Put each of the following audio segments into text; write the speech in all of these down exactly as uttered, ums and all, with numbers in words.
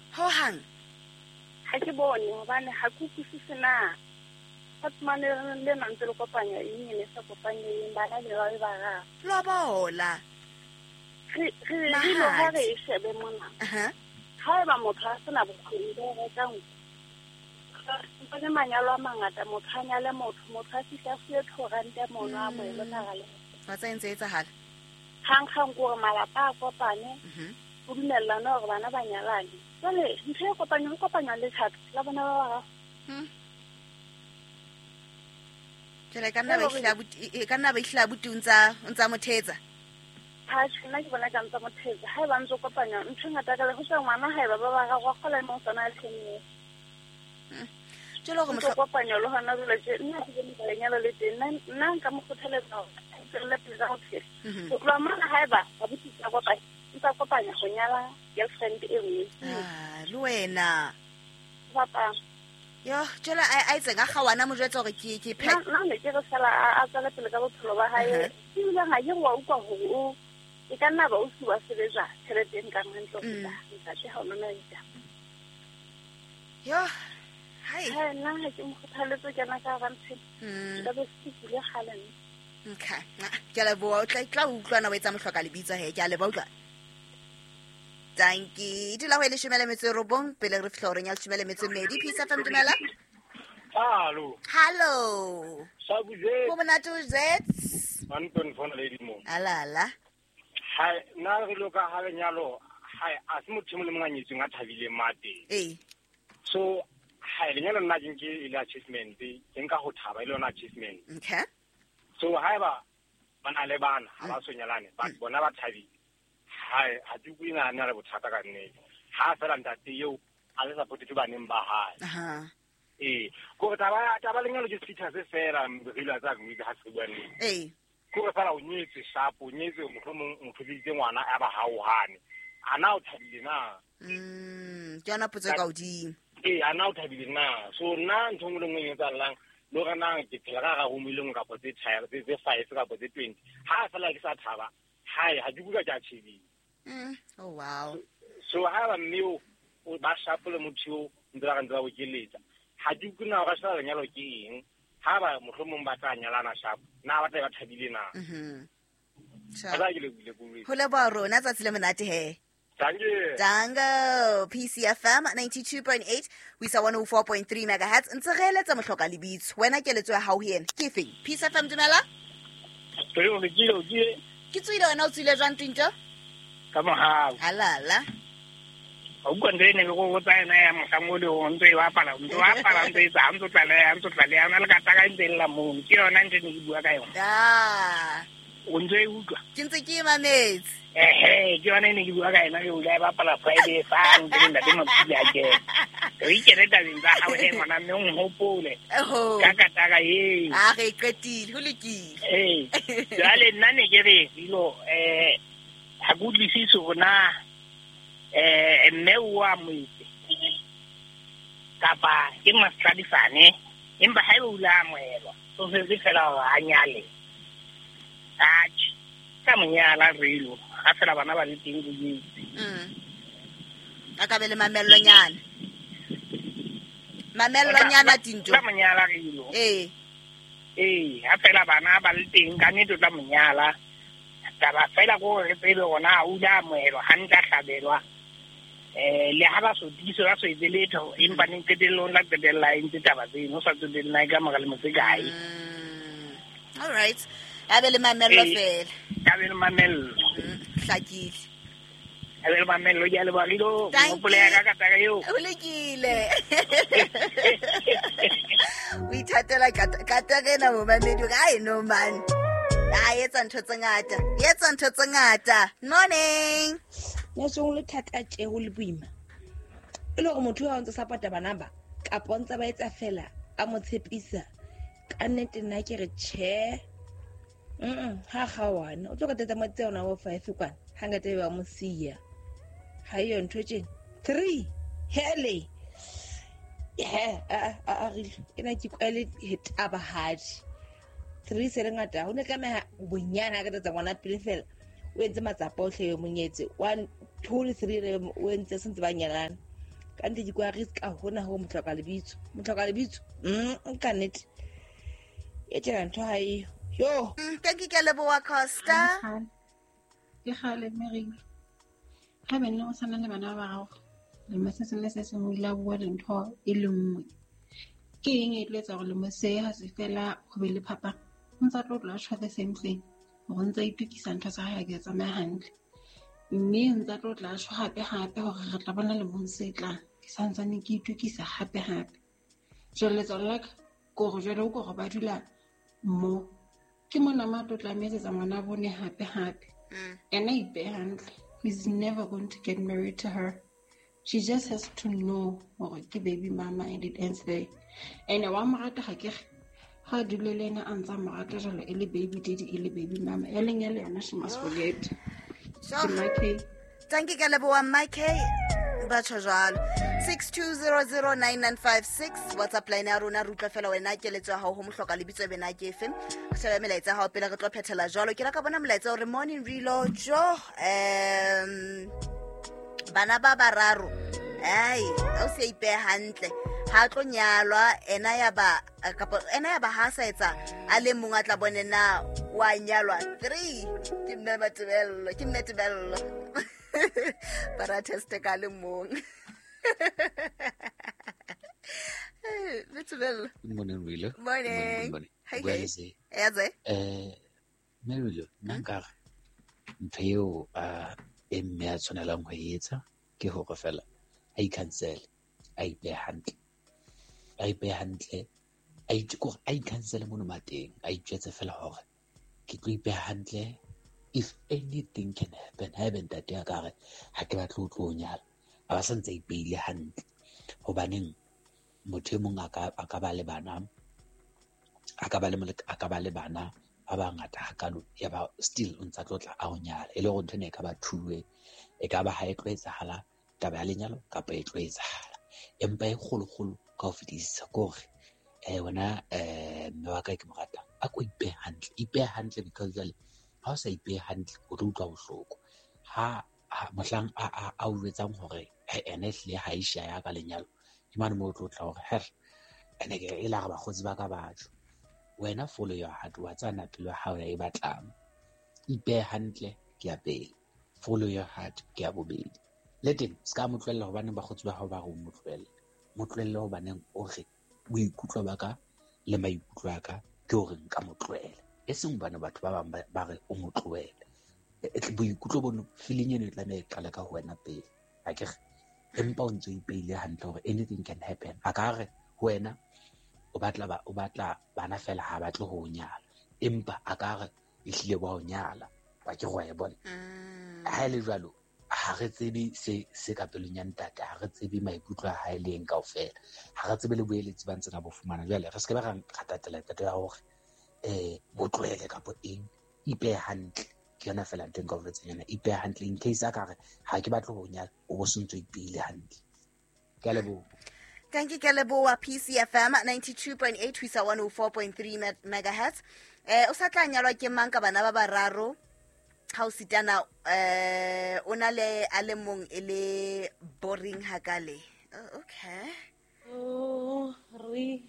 ho hang ha ke bone hobane ha ke utlwisise na Fatmane le nantse le kopanya eng ne sa kopanya eng bana le ba ba ga lo bola re re di lo ha re shebe mona aha ha ba motho a sena bokgoni ba re ka nka le manyalo a mangata motho a nyale motho motho a fihla se thorante mono a mo le ka gale wa tsentse etsa hala hang hang go malapa a kopane mhm go dumellana gore bana ba nyalane jale ntse e kopanya go kopanya le thato la bona ba ba hm jale kana ba ihla buti kana ba ihla buti untsa untsa mothetsa ha tshwana ke bona ka ntsa mothetse ha ba ntse kopanya ntse ngata ka le go sa ngwana ha ba ba ba ga go gola mo tsana a tshenne jalo go mo kopanya lo hana le tse nna ke le ka nyala le teng nna nka mo kgothaletsa le pele go tshela go tloa mona ha ba ba buti tsa kopanya ntsa kopanya go nyala girlfriend e nngwe ah le wena papa yo jela a itse ga gawana mo jwetsa gore ke ke phe nna le ke re sala a tsala pele ka bophelo ba hae ke ile ga ye wa ukwa go o e ka nna ba o siwa sebetsa tšheleteng ka mantlo ka nka se ha nna ita yo hai ha nna ha ke mo kgothaletsa ke na ka rantse mm ka be se ile galen okay ke le bo tla tla utlwana wa etsa mohloka le bitsa he ke a le ba utlwa thank you di la ho le shimele metse robong pele re fihla re nya le shimele metse medi phisa fa mdumela Hallo. hallo Sabuje. go bona tu zets Anton von Lady Mo. ala ala Hai, na re loka ha lenyalo. Hai, a se motho mo le monganyetsi nga thabile mate. eh So, hai lenyalo nna ke ile achievement, ke nka go thaba ile ona achievement. okay So, hai ba bana le bana, ha ba so nyalane, ba bona ba thabile. Hai, ha di buina na re bothata ka nne. Ha fela ntate yo a le support ke baneng ba hae. aha Eh, go taba taba lenyalo ke fitha se fela mbila tsa ngwe ga se bua ne. eh Go re fela o nyetse shapo o nyetse motho mo mothoditse ngwana a ba hauhane ana o thabile na mm jana potse ka odimo eh ana o thabile na so nna ntho ngwe le ngwe yetsa lang lo ga nang ke phela ga ga go mileng ka potse tire tse five ka potse twenty ha fela ke sa thaba hai ha di buka tja tshedi mm oh wow so ha ba mmeo o ba shapo le motho ndra ga ndra o keletsa ha di kuna ga sa lenyalo ke eng ha ba mohlomong ba tla nyalana shapo na ba tla ba thabile na mhm ba ga ile bile bule ho le ba rona tsa tsile monate he Danke. Dango P C F M ninety-two point eight we sa one oh four point three megahertz ntse re eletsa mohloka lebitso wena ke letso ya hao hiena ke feng P C F M dumela Pero le kilo ke ke tswile wena o tswile jwang tinto ka mohau. halala O go ndene le go tsaya ya mosangole o ntse wa pala ntse wa pala ntse tsa ntse tla le ntse tla le ana le ka taka ntse la mo ke yona ntse ni bua ka yona ah o ntse utlwa ke ntse ke mametse ehe ke yona ne ke bua ka yona ke o ba pala Friday fa ntse nda ke mo tsile ake o ikere ta dinga ha we ngwana mme o nhopole oh ka ka taka ye a re qetile ho lekile eh jale nna ne ke re dilo eh ha go tlisiso bona eh mme wa moitse kapa ke mastradifane empa ha e ula moelo so se se fela wa nyale ach ka monyala relo ha fela bana ba le teng go di mm aka bele mamello nyana mamello nyana tinto ka monyala relo eh eh ha fela bana ba le teng ka ne tla monyala ta ba fela go re pele gona ula moelo ha nta hlabelwa eh le ha ba so diso ba so ideletho empa ne ke dilo la ke de line tsa ba tse no sa tse de nna ga magale mo tse gae all right a bele mamello fela ka bele mamello hlakile a bele mamello ya le ba rilo Thank mo pole ya ka ka yo o lekile we thatela kata gena mo mamedi ga e no man a etsa ntho tse ngata etsa ntho tse ngata morning ne song le thata tše go le boima e le go motho wa ntse sapota bana ba ka pontsha ba etsa fela a mo tshepisa ka nnete nna ke re che mm ha gawana o tlo ka teta mo tsena wa five kwana hanga te ba mo sia ha yo ntho tše three hele yeah a a re ina ke kwele hitaba hadi three se re ngata ho ne ka me bonyana ka tsa bona pele fela o entse matsapo hle yo monyetse one two three re o entse sentse ba nyalana ka nte di kwa risk a hona ho motloka lebitso motloka lebitso mm ka nnete e tjela ntho ha e yo Mm, thank you ke a leboha Costa. ke gale Mary ha benne o sana le bana ba gago le masese le se sengwe la bua dintho e le nngwe ke eng e tletsa go le mose ha se fela go be le phapa ntsa tlo tla tshwa the same thing go ntsa itukisa ntho tsa ga ke tsamaya hantle mme ntsa tlo tla tshwa gape gape gore re tla bona le monse tla ke santsane ke itukisa gape gape jole tsona go go jole go go ba dula mo ke mona ma tlo tla metsetsa ngwana bone hape hape and I be handle he's never going to get married to her. She just has to know gore ke baby mama and it ends there. And wa morata ga ke ga dulelena a ntsa morata jalo e le baby daddy e le baby mama e leng ya le yana she must forget. Sure. Ke Mikey. Thank you ke a leboha Mikey ba tjho jalo six two zero zero nine nine five six WhatsApp line ya rona re utlwa fela wena keletso ya hao ho mohloka lebitso be na ke feng go sheba melaetsa hao pele re tlo phethela jalo ke la ka bona melaetsa hore morning reload jo um bana ba bararo ai o se ipe hantle ha tlo nyalwa ena ya ba kapo ena ya ba ha sa etsa a le mong a tla bone na wa nyalwa three ke nna batebello ke nna tebello para teste ka le mong Batebello Good morning, Wheeler. morning Good morning. hi Well, guys is it? eze Eh, Mary, nanga ntho eo a e mme a tshwanelang ho etsa ke hore fela a i-cancel a ipe hantle a ipe hantle a itse gore a i-cancel mono mateng a itjetse fela hore ke tlo ipe hantle if anything can happen ha ben tate ya kare ha ke batlo tlo nyala a ba santse ipeile hantle hobaneng motho e mong a ka a ka ba le bana a ka ba le a ka ba le bana ba bangata hakalo ya ba still o ntsa tlotla a o nyala e le go ntho ne ka ba thuwe e ka ba ha e tlo etsahala taba ya lenyalo kapa e tlo etsahala empa e kgolo kgolo ka ho fetisa gore eh wena eh mme wa ka ke mo rata a ko ipe hantle ipe hantle because jale ha o sa ipe hantle o tlo utlwa bohloko ha mohlang a a o etsang hore ene hle ha isha ya ka lenyalo ke mane mo tlo tla hore her ene ke e la ga ba khotsi ba ka batho wena follow your heart wa tsana pelo ha o ya e batlang ipe hantle ke ya pele follow your heart ke ya bobedi le teng ska motlwella ho bana ba khotsi ba ha ba go motlwella motlwella ho baneng o re o ikutlwa baka le maikutlo aka ke hore nka motlwela e seng bana batho ba bang ba re o motlwela e tle boikutlo bono feeling eno e tla ne qala ka ho wena pele a ke empa o ntse ipeile hantle hore anything can happen a ka re wena o batla ba o batla bana fela ha batle ho nyala empa a ka re ehlile ba o nyala ba ke go e bona ha ile jwalo ha re tsebe se se ka pelong ya ntate ha re tsebe maikutlo a ha ile eng kaofela ha re tsebe le boeletsi ba ntse na bo fumana jwale re se ke ba ra kgatatela tate ya hore eh botlwele ka bo eng ipe hantle ke yona fela nteng ka ho retsa yona ipe hantle in case a ka re ha ke batle ho nyala o bo sontso ipile hantle ke a lebo. Thank you ke leboa P C F M ninety-two point eight Wisa one oh four point three megahertz eh o sa tla nyalwa ke mang ka bana ba bararo ha o sitana eh ona le a le mong e le boring hakale. Oh, okay oh re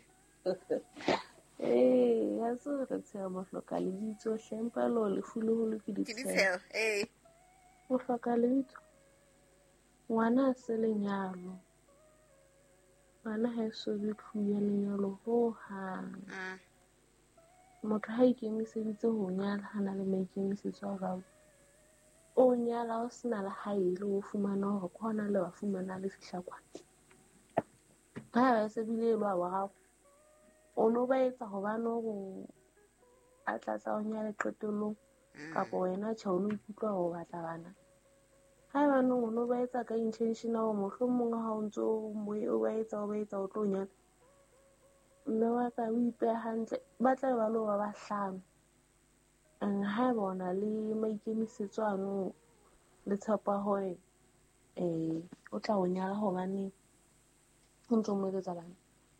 eh ya so re tsaya mo hloka le ditso hlempa lo le fulu hulu ke ke ditsheo eh mo hloka le ditso ngwana se lenyalo bana ha so be tluya lenyalo ho ha motho ha ikemiseditse ho nyala hana le maikemisetso a gago o nyala o sena le haile o fumana hore khona le wa fumana le fihla kwa ha ba se bile lwa wa gago o no ba etsa go bana go a tlatsa o nyale qetolong kapo wena tjha o no ikutlwa go batla bana ha ba no no ba etsa ka intentional o mohlomong ha o ntso mo o ba etsa o ba etsa o tlo nyala mme wa ka o ipe hantle ba tla ba lo ba ba hlano en ha bona le maikemisetso ano le tsapa hoe eh o tla o nyala go bane o ntso mo etsa bana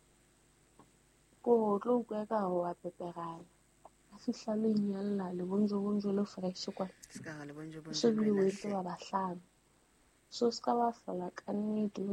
ko tlo go ka go a peperana a fihla le nyalla le bonjo bonjo le fresh kwa ska le bonjo bonjo so bi we tlo ba hlano so ska ba fela ka nnete